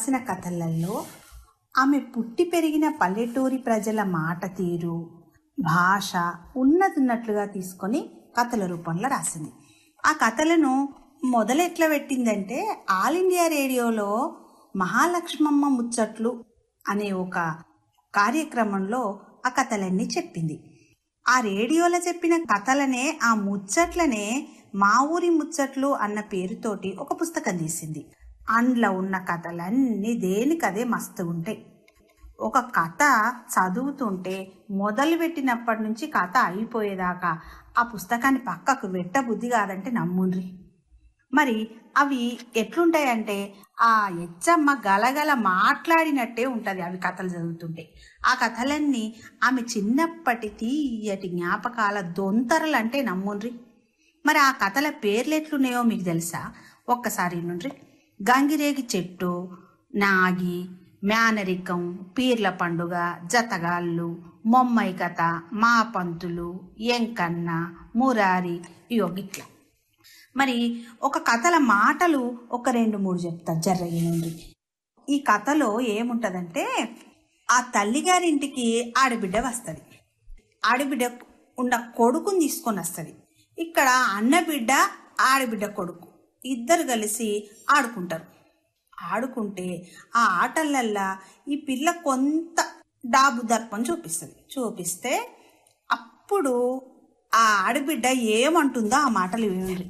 రాసిన కథలలో ఆమె పుట్టి పెరిగిన పల్లెటూరి ప్రజల మాట తీరు, భాష ఉన్నట్లుగా తీసుకొని కథల రూపంలో రాసింది. ఆ కథలను మొదలెట్లా పెట్టిందంటే, ఆల్ ఇండియా రేడియోలో మహాలక్ష్మమ్మ ముచ్చట్లు అనే ఒక కార్యక్రమంలో ఆ కథలన్నీ చెప్పింది. ఆ రేడియోలో చెప్పిన కథలనే, ఆ ముచ్చట్లనే మా ఊరి ముచ్చట్లు అన్న పేరుతోటి ఒక పుస్తకం తీసింది. అందులో ఉన్న కథలన్నీ దేనికదే మస్తు ఉంటాయి. ఒక కథ చదువుతుంటే మొదలు పెట్టినప్పటి నుంచి కథ అయిపోయేదాకా ఆ పుస్తకాన్ని పక్కకు పెట్టబుద్ధి కాదంటే నమ్ముండ్రి. మరి అవి ఎట్లుంటాయంటే, ఆ ఎచ్చమ్మ గలగల మాట్లాడినట్టే ఉంటుంది అవి కథలు చదువుతుంటే. ఆ కథలన్నీ ఆమె చిన్నప్పటి తీయటి జ్ఞాపకాల దొంతరలు అంటే నమ్ముండ్రి. మరి ఆ కథల పేర్లు ఎట్లున్నాయో మీకు తెలుసా? ఒక్కసారి నుండ్రి. గంగిరేగి చెట్టు, నాగి, మేనరికం, పీర్ల పండుగ, జతగాళ్ళు, మొమ్మై కథ, మా పంతులు, ఎంకన్న, మురారి, ఇయో గిట్ల. మరి ఒక కథల మాటలు ఒక 2-3 చెప్తా జర్రయ్య నుండి. ఈ కథలో ఏముంటదంటే, ఆ తల్లిగారింటికి ఆడబిడ్డ వస్తుంది. ఆడబిడ్డ ఉన్న కొడుకుని తీసుకొని వస్తుంది. ఇక్కడ అన్నబిడ్డ ఆడబిడ్డ కొడుకు ఇద్దరు కలిసి ఆడుకుంటారు. ఆడుకుంటే ఆ ఆటలల్లా ఈ పిల్ల కొంత డాబు దర్పం చూపిస్తే అప్పుడు ఆ ఆడబిడ్డ ఏమంటుందో ఆ మాటలు వినండి.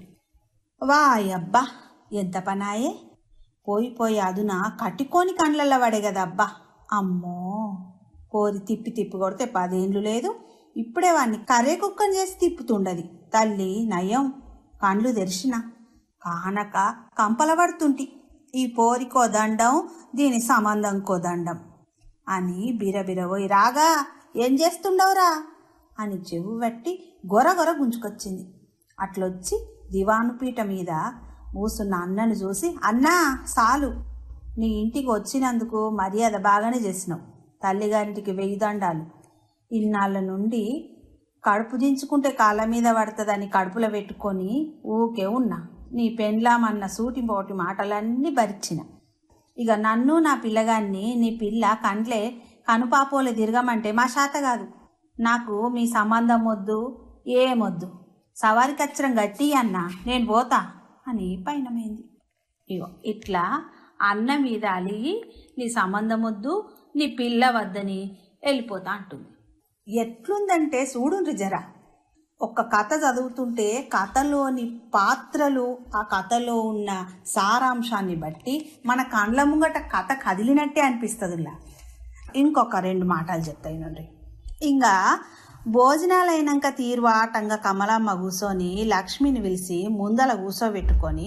వాయబ్బా ఎంత పనాయే, పోయి అదున కట్టుకొని కండ్లల్లో పడే కదా అబ్బా, అమ్మో కోరి తిప్పి కొడితే 10 ఏళ్ళు లేదు, ఇప్పుడే వాడిని కర్రే కుక్కని చేసి తిప్పుతుండది. తల్లి నయం, కండ్లు తెరిచిన కానక కంపలబడుతుంటి, ఈ పోరికో దండం, దీని సంబంధంకో దండం అని బిరబిరబోయి రాగా ఏం చేస్తుండవురా అని చెవు పట్టి గొరగొర గుంజుకొచ్చింది. అట్లొచ్చి దివాను పీట మీద కూసున్న అన్నను చూసి, అన్నా సాలు, నీ ఇంటికి వచ్చినందుకు మర్యాద బాగానే చేసినావు, తల్లిగారింటికి 1000 దండాలు. ఇన్నాళ్ళ నుండి కడుపు దించుకుంటే కాళ్ళ మీద పడుతుందని కడుపులో పెట్టుకొని ఊకే ఉన్నా. నీ పెండ్లామన్న సూటిపోటి మాటలన్నీ భరించిన. ఇక నన్ను నా పిల్లగాన్ని నీ పిల్ల కండ్లే కనుపాపోలే తిరగమంటే మా శాత కాదు. నాకు మీ సంబంధం వద్దు, ఏమొద్దు, సవారి కచ్చరం గట్టి అన్నా, నేను పోతా అని పైనమైంది. ఇగో ఇట్లా అన్న మీద అలిగి నీ సంబంధం వద్దు, నీ పిల్ల వద్దని వెళ్ళిపోతా అంటుంది. ఎట్లుందంటే చూడుండ్రి జరా. ఒక్క కథ చదువుతుంటే కథలోని పాత్రలు, ఆ కథలో ఉన్న సారాంశాన్ని బట్టి మన కండ్ల ముంగట కథ కదిలినట్టే అనిపిస్తుందిలా. ఇంకొక 2 మాటలు చెప్తాయి నుండి. ఇంకా భోజనాలైనాక తీరువాటంగా కమలమ్మ కూర్చొని లక్ష్మిని పిలిచి ముందల కూర్చోబెట్టుకొని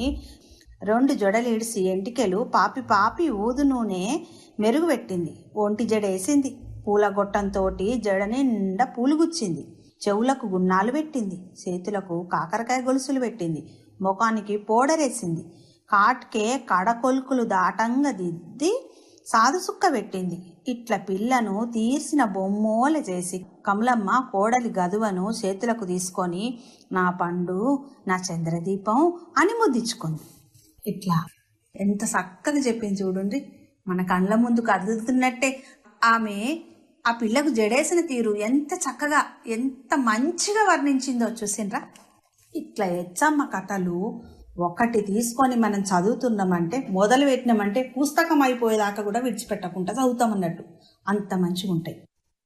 2 జడలిడిసి ఎంటికెలు పాపి ఊదు నూనె మెరుగు పెట్టింది. ఒంటి జడేసింది. పూల గొట్టంతోటి జడ నిండా పూలు గుచ్చింది. చెవులకు గున్నాలు పెట్టింది. చేతులకు కాకరకాయ గొలుసులు పెట్టింది. ముఖానికి పౌడరేసింది. కాట్కే కడకొలుకులు దాటంగా దిద్ది సాదు సుక్క పెట్టింది. ఇట్ల పిల్లను తీర్చిన బొమ్మోల చేసి కమలమ్మ కోడలి గదువను చేతులకు తీసుకొని నా పండు, నా చంద్రదీపం అని ముద్దించుకుంది. ఇట్లా ఎంత చక్కగా చెప్పింది చూడండి. మన కళ్ళ ముందుకు అదుతున్నట్టే ఆమె ఆ పిల్లకు జడేసిన తీరు ఎంత చక్కగా, ఎంత మంచిగా వర్ణించిందో చూసిండ్రా. ఇట్లా ఎచ్చమ్మ కథలు ఒకటి తీసుకొని మనం చదువుతున్నామంటే, మొదలు పెట్టినామంటే పుస్తకం అయిపోయేదాకా కూడా విడిచిపెట్టకుండా చదువుతామన్నట్టు, అంత మంచిగా ఉంటాయి.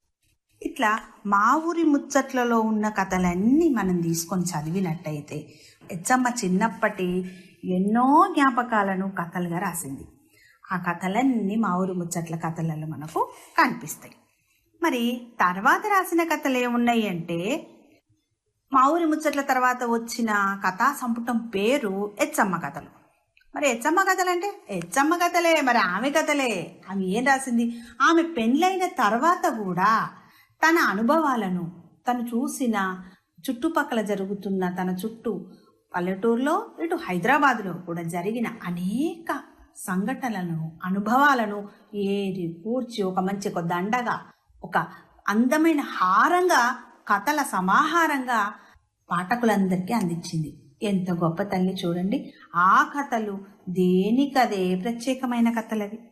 ఇట్లా మా ఊరి ముచ్చట్లలో ఉన్న కథలన్నీ మనం తీసుకొని చదివినట్టయితే ఎచ్చమ్మ చిన్నప్పటి ఎన్నో జ్ఞాపకాలను కథలుగా రాసింది. ఆ కథలన్నీ మా ఊరి ముచ్చట్ల కథలలో మనకు కనిపిస్తాయి. మరి తర్వాత రాసిన కథలు ఏమున్నాయి అంటే, మా ఊరి ముచ్చట్ల తర్వాత వచ్చిన కథా సంపుటం పేరు ఎచ్చమ్మ కథలు. మరి ఎచ్చమ్మ కథలు అంటే ఎచ్చమ్మ కథలే, మరి ఆమె కథలే. ఆమె ఏం రాసింది? ఆమె పెళ్ళైన తర్వాత కూడా తన అనుభవాలను, తను చూసిన చుట్టుపక్కల జరుగుతున్న, తన చుట్టూ పల్లెటూరులో ఇటు హైదరాబాద్లో కూడా జరిగిన అనేక సంఘటనలను, అనుభవాలను ఏరి కూర్చి ఒక మంచి ఒక దండగా, ఒక అందమైన హారంగా, కథల సమాహారంగా పాఠకులందరికీ అందించింది. ఎంత గొప్ప తల్లి చూడండి. ఆ కథలు దేనికదే ప్రత్యేకమైన కథలవి.